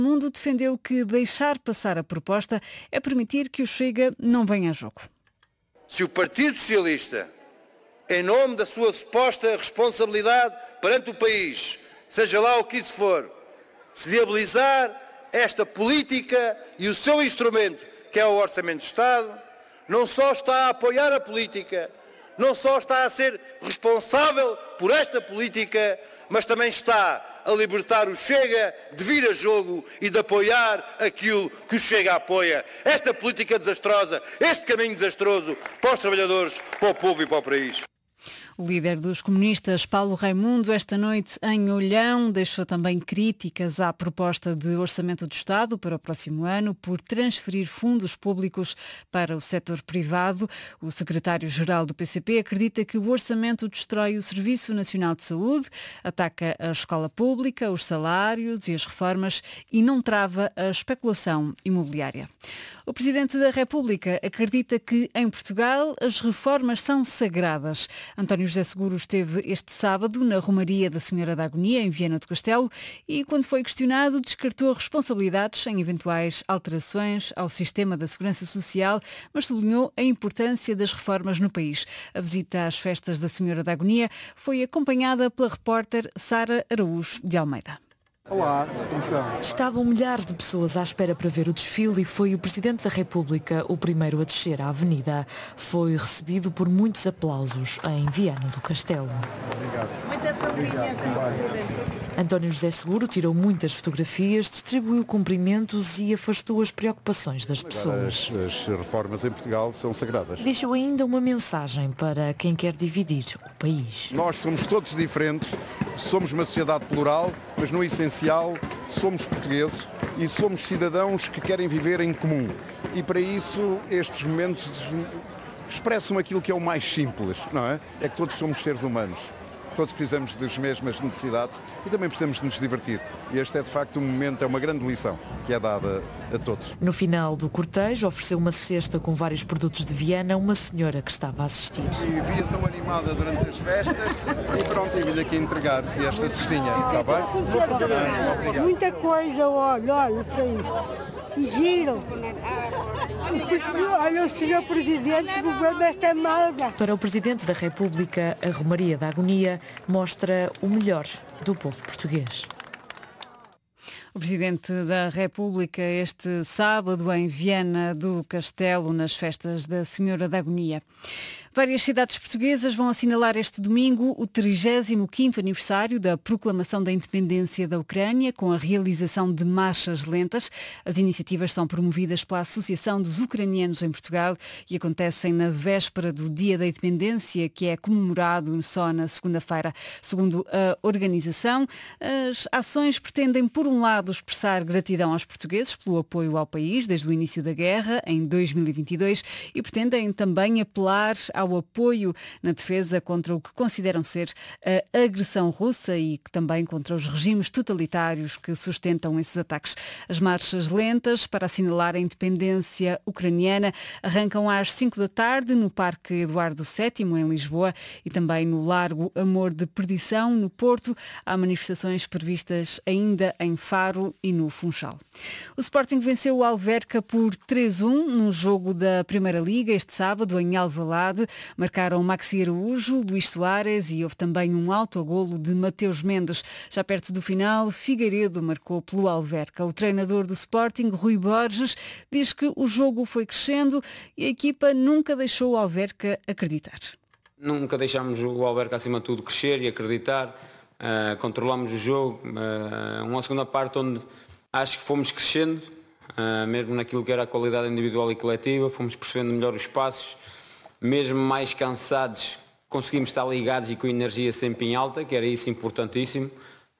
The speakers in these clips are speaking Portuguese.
O Mundo defendeu que deixar passar a proposta é permitir que o Chega não venha a jogo. Se o Partido Socialista, em nome da sua suposta responsabilidade perante o país, seja lá o que isso for, se viabilizar esta política e o seu instrumento, que é o Orçamento de Estado, não só está a apoiar a política, não só está a ser responsável por esta política, mas também está a libertar o Chega de vir a jogo e de apoiar aquilo que o Chega apoia. Esta política desastrosa, este caminho desastroso para os trabalhadores, para o povo e para o país. O líder dos comunistas, Paulo Raimundo, esta noite em Olhão, deixou também críticas à proposta de orçamento do Estado para o próximo ano por transferir fundos públicos para o setor privado. O secretário-geral do PCP acredita que o orçamento destrói o Serviço Nacional de Saúde, ataca a escola pública, os salários e as reformas e não trava a especulação imobiliária. O Presidente da República acredita que, em Portugal, as reformas são sagradas. António José Seguro esteve este sábado na Romaria da Senhora da Agonia, em Viana do Castelo, e, quando foi questionado, descartou responsabilidades em eventuais alterações ao sistema da segurança social, mas sublinhou a importância das reformas no país. A visita às festas da Senhora da Agonia foi acompanhada pela repórter Sara Araújo de Almeida. Olá, como estão? Estavam milhares de pessoas à espera para ver o desfile e foi o Presidente da República o primeiro a descer à avenida. Foi recebido por muitos aplausos em Viana do Castelo. António José Seguro tirou muitas fotografias, distribuiu cumprimentos e afastou as preocupações das pessoas. As reformas em Portugal são sagradas. Deixou ainda uma mensagem para quem quer dividir o país. Nós somos todos diferentes, somos uma sociedade plural, mas no essencial somos portugueses e somos cidadãos que querem viver em comum. E para isso estes momentos expressam aquilo que é o mais simples, não é? É que todos somos seres humanos. Todos precisamos das mesmas necessidades e também precisamos de nos divertir. E este é de facto um momento, é uma grande lição que é dada a todos. No final do cortejo ofereceu uma cesta com vários produtos de Viana a uma senhora que estava a assistir. E via tão animada durante as festas e pronto, eu vim aqui entregar esta cestinha, está bem? Obrigado. Muita coisa, olha para isso. E giro. Olha o Sr. Presidente, o governo desta malga. Para o Presidente da República, a Romaria da Agonia mostra o melhor do povo português. O Presidente da República este sábado em Viana do Castelo, nas festas da Senhora da Agonia. Várias cidades portuguesas vão assinalar este domingo o 35º aniversário da proclamação da independência da Ucrânia, com a realização de marchas lentas. As iniciativas são promovidas pela Associação dos Ucranianos em Portugal e acontecem na véspera do Dia da Independência, que é comemorado só na segunda-feira. Segundo a organização, as ações pretendem, por um lado, expressar gratidão aos portugueses pelo apoio ao país desde o início da guerra, em 2022, e pretendem também apelar ao apoio na defesa contra o que consideram ser a agressão russa e também contra os regimes totalitários que sustentam esses ataques. As marchas lentas para assinalar a independência ucraniana arrancam às 5 da tarde no Parque Eduardo VII, em Lisboa, e também no Largo Amor de Perdição, no Porto. Há manifestações previstas ainda em Faro e no Funchal. O Sporting venceu o Alverca por 3-1 no jogo da Primeira Liga este sábado em Alvalade. Marcaram Maxi Araújo, Luís Soares e houve também um autogolo de Mateus Mendes. Já perto do final, Figueiredo marcou pelo Alverca. O treinador do Sporting, Rui Borges, diz que o jogo foi crescendo e a equipa nunca deixou o Alverca acreditar. Nunca deixámos o Alverca acima de tudo crescer e acreditar. Controlámos o jogo. Uma segunda parte onde acho que fomos crescendo, mesmo naquilo que era a qualidade individual e coletiva, fomos percebendo melhor os passos. Mesmo mais cansados, conseguimos estar ligados e com energia sempre em alta, que era isso importantíssimo.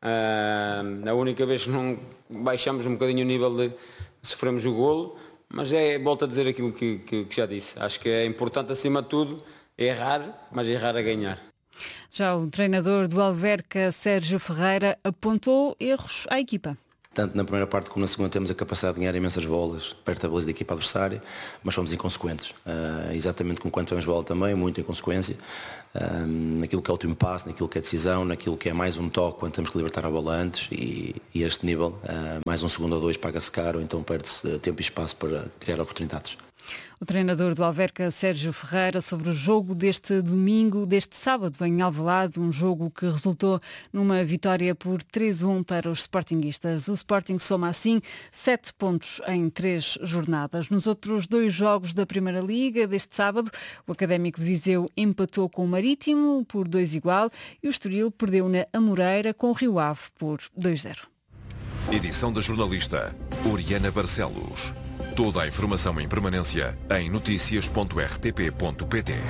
A única vez que não baixamos um bocadinho o nível de sofremos o golo, mas volto a dizer aquilo que já disse. Acho que é importante, acima de tudo, errar, mas errar a ganhar. Já o treinador do Alverca, Sérgio Ferreira, apontou erros à equipa. Tanto na primeira parte como na segunda temos a capacidade de ganhar imensas bolas perto da baliza da equipa adversária, mas fomos inconsequentes. Exatamente como quando temos bola também, muita inconsequência. Naquilo que é o último passo, naquilo que é decisão, naquilo que é mais um toque quando temos que libertar a bola antes e a este nível, mais um segundo ou dois paga-se caro, ou então perde-se tempo e espaço para criar oportunidades. O treinador do Alverca, Sérgio Ferreira, sobre o jogo deste domingo, deste sábado em Alvalade, um jogo que resultou numa vitória por 3-1 para os sportinguistas. O Sporting soma assim 7 pontos em 3 jornadas. Nos outros 2 jogos da Primeira Liga deste sábado, o Académico de Viseu empatou com o Marítimo por 2-2 e o Estoril perdeu na Amoreira com o Rio Ave por 2-0. Edição da jornalista Oriana Barcelos. Toda a informação em permanência em noticias.rtp.pt.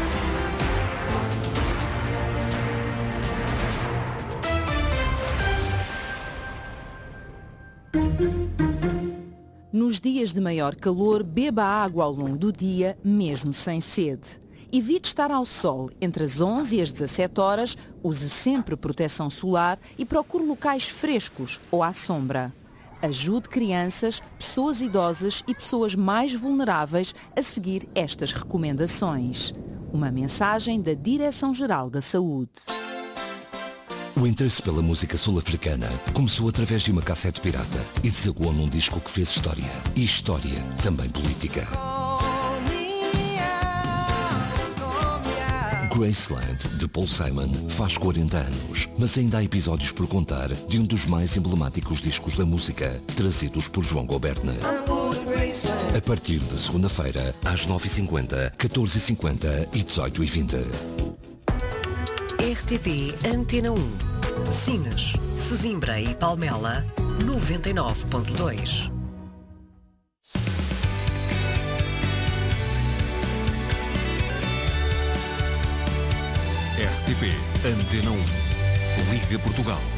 Nos dias de maior calor, beba água ao longo do dia, mesmo sem sede. Evite estar ao sol entre as 11 e as 17 horas, use sempre proteção solar e procure locais frescos ou à sombra. Ajude crianças, pessoas idosas e pessoas mais vulneráveis a seguir estas recomendações. Uma mensagem da Direção-Geral da Saúde. O interesse pela música sul-africana começou através de uma cassete pirata e desaguou num disco que fez história. E história também política. Graceland, de Paul Simon, faz 40 anos, mas ainda há episódios por contar de um dos mais emblemáticos discos da música, trazidos por João Goberna. A partir de segunda-feira, às 9h50, 14h50 e 18h20. RTP Antena 1. Sines, Sesimbra e Palmela, 99.2. RTP Antena 1. Liga Portugal.